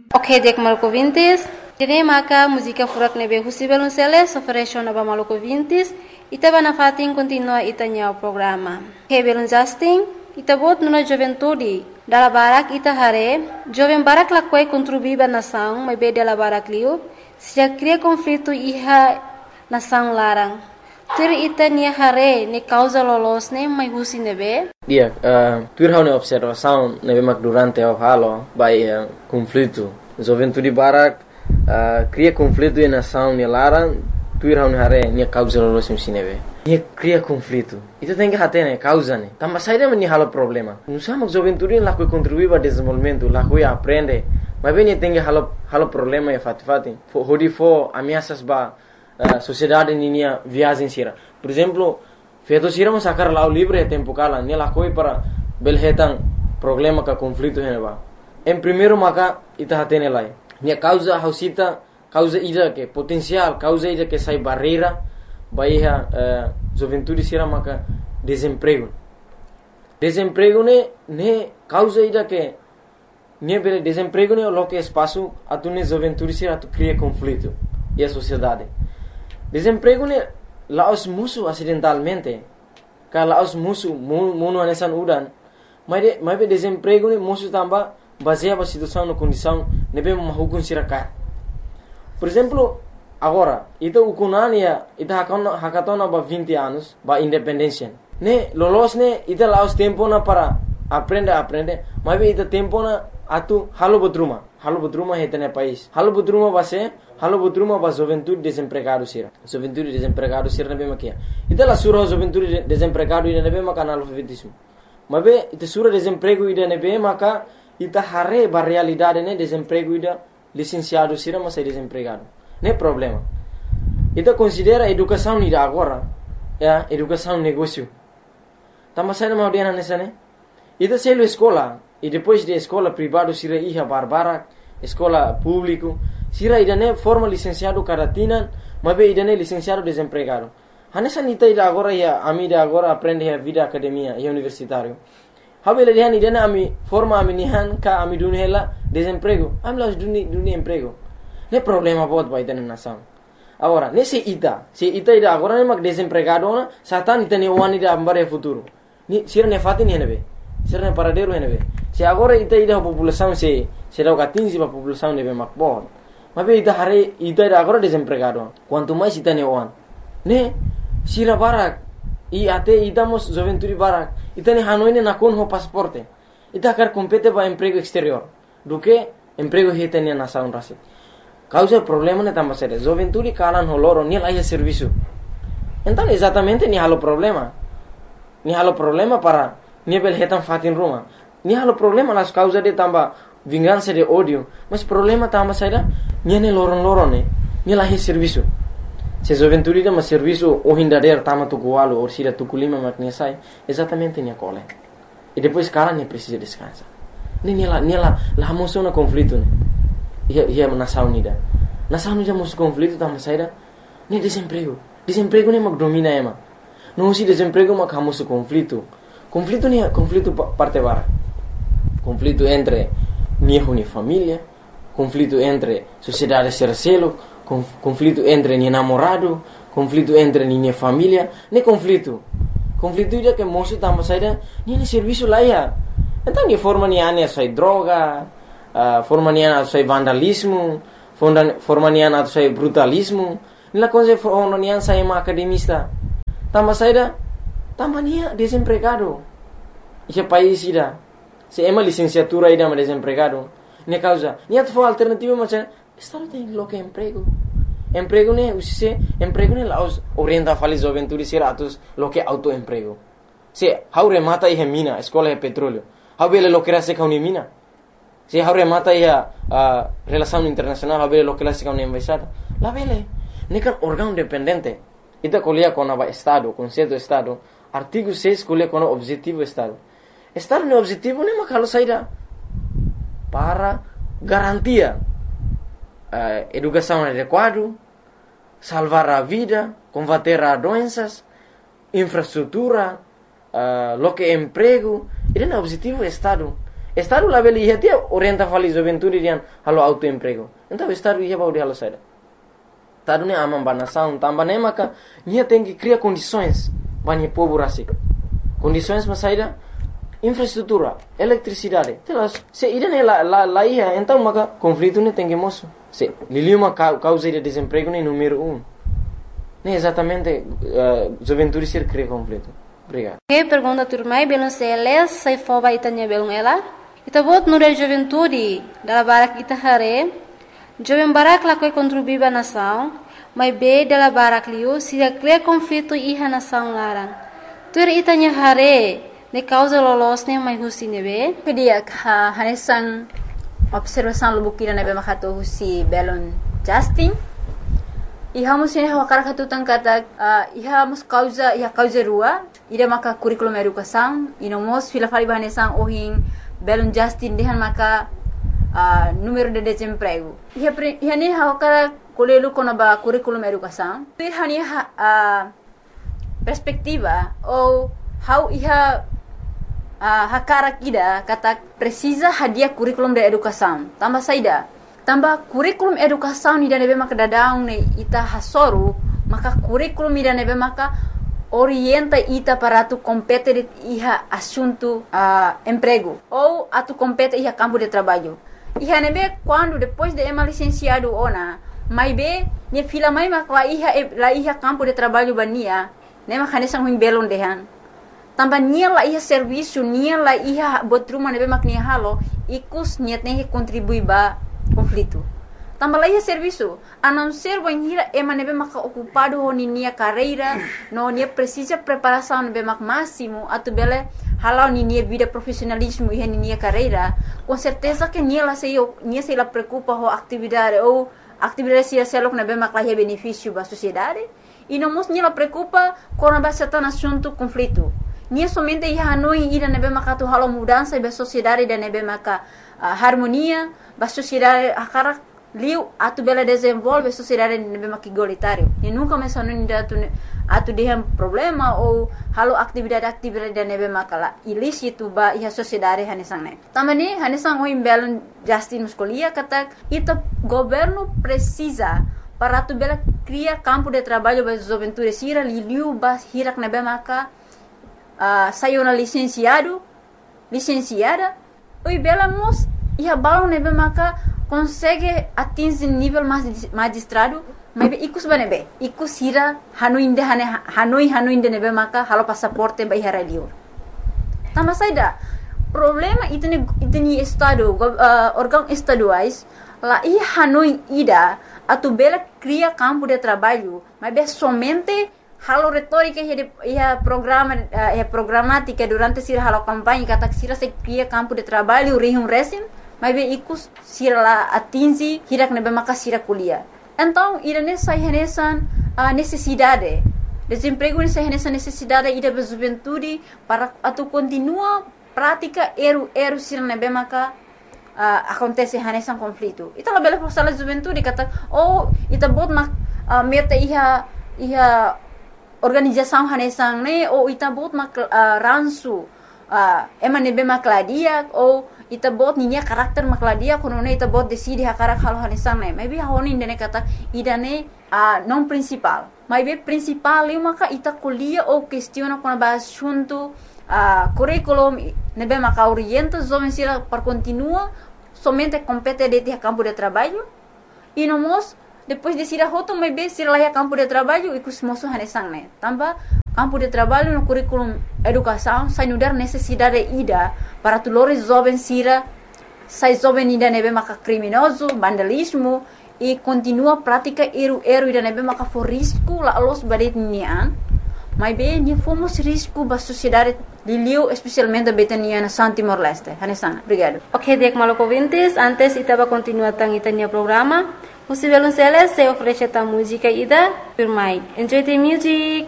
Ok, dek maluco vintis. Tene maka música furak nebe husibel unseles oferecio naba maluco vintis. Itaba na fatin continua itanya o programa. Hebel Justin, itabot nuna juventude. Dala barak ita hare, jovem barak lakwai contribuiba nação, mas be dala barak liu, se cria conflito iha nação larang. Tur ita nia hare ne causa lolos ne mai husi nebe. Dia, tur hau ne observação nebe mak durante o halo by conflito. Juventude barak cria conflito em nação ne larang, tur hau ne hare nia causa lolos ne nebe. Nia cria conflito. Itu tem que hate ne causa ne. Tambah saída meni halo problema. Nusa mak juventude lakoi contribuir para desenvolvimento, lakoi aprende. Mas bem tem que halo problema e fati. Hodi fo ameaças ba sociedade ninia viagem sira. Por exemplo, feito sira mas sacar lá o livre tempo kala, ne lakoi para belhetan problema ka conflito hene ba. Em primeiro maka ita hate ne lai. Nia causa hausita, causa ida que potencial, causa ida que sai barreira. Bahia juventude sira maka desemprego ne causa ida que ne bele desemprego ne lo que espaço atu ne juventude sira tu cria conflito e a sociedade. Desemprego ne laos musu acidentalmente ka laos musu mono anesan udan mas be desemprego ne musu tamba baseia a situação na condição ne be mahukun sira ka. Por exemplo, agora, ita ukunania, ita hakatona ba 20 anos, ba independência. Ne, lolos ne, ita laos tempo na para aprende, mas ita tempo na atu halo bodruma heta ne país. Halo bodruma ba juventude desempregado sira. Juventude desempregado sira ne be makia. Ita la sura juventude desempregado ida ne be maka analfabetismo. Mas be ita sura desemprego ida ne be maka ita hare ba realidade ne desemprego ida licenciado sira mas é desempregado. Não é problema. Então considera educação ida agora, educação negócio. Também sai uma audiência nessa né? Então se ele escola e depois de escola privado sira iha barbara, escola público, sira ida né forma licenciado caratina, mas be ida né licenciado desempregado. Hanessa nita ida agora ia amida agora aprende a vida academia e universitário. Habela dia ida né ami forma ami nihan ka ami dunhela desemprego. Ami las duni emprego. Não é problema bot ba ita na nação. Agora, se ita ida agora ne mag desempregado na, satan ita ne wani da ambare futuro. Ni sira ne fati ni henebe. Sira ne paradero henebe. Se agora ita ida a população se dá o 15 ba população ne be mak bot. Mas be ita hare ita ida agora desempregado. Quanto mais ita ne wan. Ne sira barak e até ita mos juventude barak. Ita ne hanoi ne nakon ho pasaporte. Ita kar compete ba emprego exterior. Do que emprego heta ne nação rasit. Causa problema ne tambah sério. Juventude kalan holoro ni lá serviço. Então exatamente ni halo problema. Ni halo problema para ni bel hetan fatin ruma. Ni halo problema las causa de tambah vingança de ódio. Mas problema tambah sério ni ne loron ni lá serviço. Se juventude de mas serviço o hindader tama tu gualo ou sira tu kulima makne sai exatamente ni cole. E depois kalan ni precisa descansar. Ni lá moção na conflito né. Ia nação nida mus conflito tambah saída nem desemprego nem mag domina ema não se desemprego mag hamus conflito nem conflito parte bara conflito entre minha família conflito entre sociedade sercelo conflito entre minha namorado conflito entre minha família nem conflito ida que moço tambah saída nem serviço lá ia então ni forma ni ane sai droga forma nian atau sai vandalismo, forma nian atau sai brutalismo. Nila coisa forma nian sai uma academista. Tambah saída, tambah nia desempregado. Esse país ida, se ema licenciatura ida mas desempregado. Nia causa, nia tu alternativa macam, estado tem lo que emprego. Emprego ne usise, emprego ne laos orienta fali juventude sira atus lo que autoemprego. Se haure mata ihe mina, escola de petróleo. Haubele lo que era se kauni mina. Se haure mata ia relação internacional habele lo que la sica una embaixada la vele nekan órgão dependente ita colia com o estado conceito estado artigo 6 colia com o objetivo estado no objetivo ne makalo saída para garantia educação adequada salvar a vida combater a doenças infraestrutura lo que emprego ida no objetivo estado Estado lá beli ia dia orienta fali juventude rian halo autoemprego. Então estado ia baudi halo saida. Estado ne amam banação, tamba ne maka nia tem que criar condições banhe povo rasi. Condições mas saida infraestrutura, eletricidade. Telas se ida ne lá ia então maka conflito ne tem que moço. Se lili uma causa de desemprego ne número 1. Ne exatamente juventude ser cria conflito. Obrigado. Que pergunta turmai belum seles sai foba itanya belum ela. Ita bot nure juventude dala barak ita hare. Jovem barak la koi contribuir ba nação, mas be dala barak liu sida cria conflito iha nação larang. Tur itanya hare ne causa lolos ne mai husi nebe. Kedia hanesan observação lubukira nebe makato husi belon Justin. Iha musin hawakara katutang kata iha mus causa rua ida maka curriculum educação inomos fila fali bahanesan ohin belon Justin dehan maka número de desemprego iha ne hawakara kolelu kona ba curriculum educação iha ni perspectiva ou how iha hakara kida kata precisa hadia curriculum de educação tambah saida tambah kurikulum educação ida nebe maka dadaung ne ita hasoru maka kurikulum ida nebe maka orienta ita para tu compete iha assunto emprego ou atu compete iha campo de trabalho iha nebe quando depois de ema licenciado ona mai be ne fila mai maka la iha campo de trabalho bania ne maka nesang huim belon dehan tambah nia la iha serviço nia la iha botruma nebe maka nia halo ikus niat ne contribui ba conflito. Tambah lagi serviço, a não ser banhira ema nebe maka ocupado ho nia carreira, no nia precisa preparação nebe maka máximo, atu bele halau nia vida profissionalismo e nia carreira, com certeza que nia se la preocupa ho atividade ou atividade se selok nebe maka la benefício ba sociedade, e não mos nia la preocupa com a certain assunto conflito. Nia somente ia hanoi ida nebe maka tu halau mudança ba sociedade da nebe maka harmonia, ba sociedade akara liu atu bela desenvolve sociedade nebe maka igualitário. E nunca mencionou ainda atu dehem problema ou halo atividade da nebe maka la ilícito ba iha sociedade hanesang ne. Tamani hanesang o imbelon Justin Muscolia kata ita governo precisa para atu bela criar campo de trabalho ba juventude sira liu ba hirak nebe maka sayona licenciada oi bela mos iha balon nebe maka consegue atingir nível magistrado mas ikus banebe ikus hira hanoi nebe maka halo passaporte ba iha radio tama saida problema itni estado órgão estaduais la iha hanoi ida atu bela cria campo de trabalho mas be somente halo retórica ia programática durante sira halo campanha kata sira se cria campo de trabalho rihum resim mas be ikus sira la atingi hirak nebe maka sira kuliah então ida nessa renesan necessidade desemprego nessa renesan necessidade ida be juventude para atu continua prática eru sira nebe maka acontece renesan conflito ita la bela sala juventude kata ita bot meta iha organização hanesang ne ou ita bot ransu ema nebe makladia ou ita bot ninya karakter makladia kono ne ita bot decide hakarak halo hanesang ne maybe honi ndene kata idane non principal maybe principal eu maka ita kuliah ou questiona kono ba assunto curriculum nebe maka orienta jovem sira para continua somente compete de campo de trabalho e nomos depois de sira hoto mai be sira lá campo de trabalho e cusmoso hanesang ne tambah campo de trabalho no curriculum educação sai nudar necessidade ida para tulores jovem sira sai jovem ida nebe maka criminoso vandalismo e continua prática eru ida nebe maka for risco la los badet nian mai be ni fomos risco ba sociedade liliu especialmente betania na Timor Leste hanesang obrigado. Ok, dek maloko vintes antes itaba continua tang itania programa. Musivelun Celes se oferece ta música ida. Enjoy the music.